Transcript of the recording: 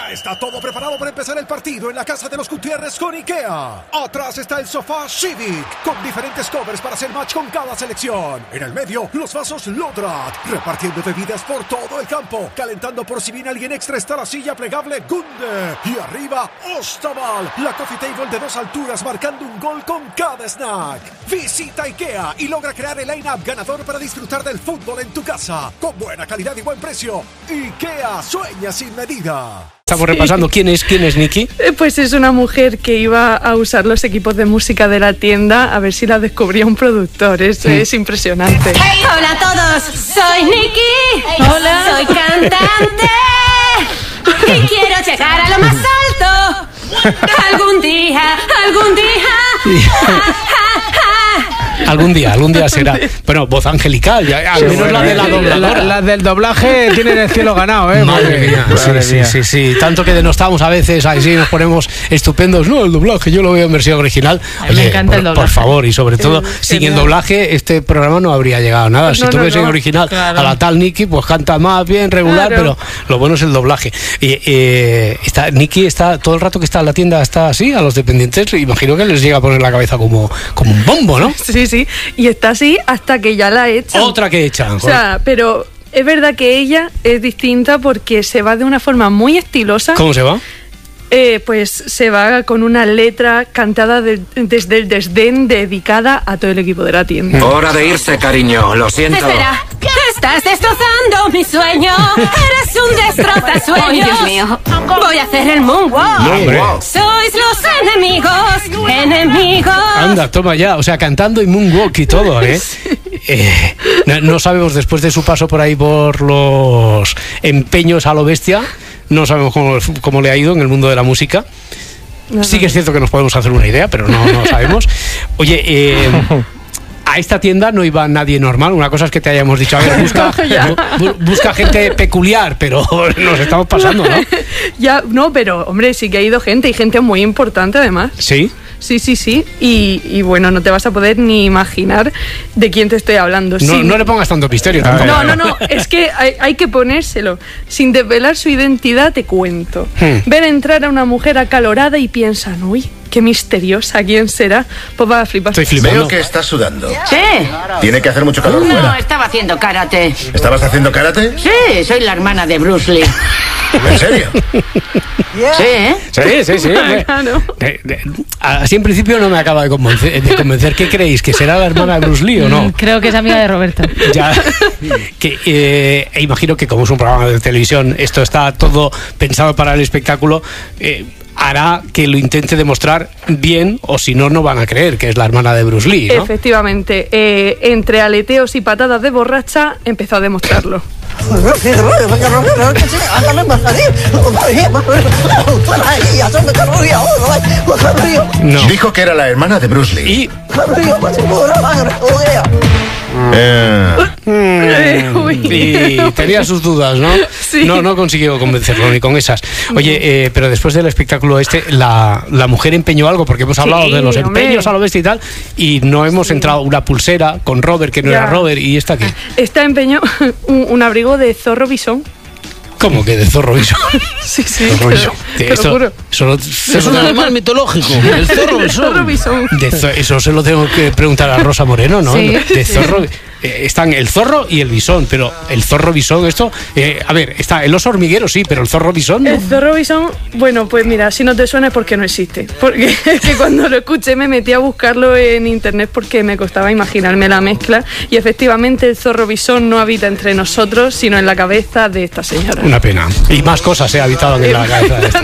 Ya está todo preparado para empezar el partido en la casa de los Gutiérrez con IKEA. Atrás está el sofá Civic, con diferentes covers para hacer match con cada selección. En el medio, los vasos Lodrat, repartiendo bebidas por todo el campo. Calentando por si viene alguien extra está la silla plegable Gunde. Y arriba, Ostaval, la coffee table de 2 alturas marcando un gol con cada snack. Visita IKEA y logra crear el line-up ganador para disfrutar del fútbol en tu casa. Con buena calidad y buen precio. IKEA, sueña sin medida. Estamos repasando quién es Nikki. Pues es una mujer que iba a usar los equipos de música de la tienda a ver si la descubría un productor. Es impresionante. Hey, hola a todos, soy Nikki. Hola. Soy cantante y quiero llegar a lo más alto. Algún día. Algún día será. Bueno, voz angelical, ya, al menos la de la dobladora. La del doblaje tienen el cielo ganado, Madre mía. Sí. Tanto que denostamos a veces, ahí sí nos ponemos estupendos. No, el doblaje, yo lo veo en versión original. Oye, me encanta el doblaje. Por favor, y sobre todo, sin el doblaje, este programa no habría llegado a nada. Si tú ves en original a la tal Nikki, pues canta más bien, regular, pero lo bueno es el doblaje. Nikki está todo el rato que está en la tienda, está así, a los dependientes, imagino que les llega a poner la cabeza como un bombo, ¿no? Sí, y está así hasta que ya la echan. Otra que echan. O sea, pero es verdad que ella es distinta porque se va de una forma muy estilosa. ¿Cómo se va? Pues se va con una letra cantada desde el desdén, dedicada a todo el equipo de la tienda. Hora de irse, cariño, lo siento. Espera, estás destrozando mi sueño. Eres un destrozasueños. Ay, Dios mío. Voy a hacer el moonwalk. Sois los enemigos. Anda, toma ya, o sea, cantando y moonwalk y todo, ¿eh? No sabemos, después de su paso por ahí por los empeños a lo bestia, no sabemos cómo le ha ido en el mundo de la música. Sí que es cierto que nos podemos hacer una idea, pero no sabemos. Oye, a esta tienda no iba nadie normal. Una cosa es que te hayamos dicho, a ver, busca gente peculiar, pero nos estamos pasando, ¿no? Ya, no, pero hombre, sí que ha ido gente, y gente muy importante además. ¿Sí? Sí. Y bueno, no te vas a poder ni imaginar de quién te estoy hablando. No le pongas tanto misterio tampoco. No, es que hay que ponérselo. Sin desvelar su identidad, te cuento. Ver entrar a una mujer acalorada y piensan, uy, qué misteriosa, ¿quién será? Pues va a flipar. Estoy flipando. Veo que estás sudando. Sí. ¿Tiene que hacer mucho calor fuera? No, estaba haciendo karate. ¿Estabas haciendo karate? Sí, soy la hermana de Bruce Lee. ¿En serio? Sí, ¿eh? Sí. Claro. Así en principio no me acaba de convencer. ¿Qué creéis? ¿Que será la hermana de Bruce Lee o no? Creo que es amiga de Roberto. Ya, imagino que como es un programa de televisión, esto está todo pensado para el espectáculo, hará que lo intente demostrar bien, o si no van a creer que es la hermana de Bruce Lee, ¿no? Efectivamente, entre aleteos y patadas de borracha empezó a demostrarlo. No. Dijo que era la hermana de Bruce Lee. Y tenía sus dudas, ¿no? Sí. No consiguió convencerlo ni con esas. Oye, pero después del espectáculo la mujer empeñó algo, porque hemos hablado de los empeños a lo bestia y tal, y no hemos entrado una pulsera con Robert, que no era Robert, y esta aquí. Esta empeñó un abrigo de zorro bisón. ¿Cómo que de zorro bisón? Sí, Zorro bisón. Te lo juro. Es un animal mitológico, el zorro bisón. Eso se lo tengo que preguntar a Rosa Moreno, ¿no? Sí, de zorro. Están el zorro y el bisón, pero el zorro bisón, esto, a ver, está el oso hormiguero, sí, pero el zorro bisón. El zorro bisón, bueno, pues mira, si no te suena es porque no existe. Porque es que cuando lo escuché me metí a buscarlo en internet porque me costaba imaginarme la mezcla, y efectivamente el zorro bisón no habita entre nosotros, sino en la cabeza de esta señora. Una pena. Y más cosas habitaban en la cabeza de esta.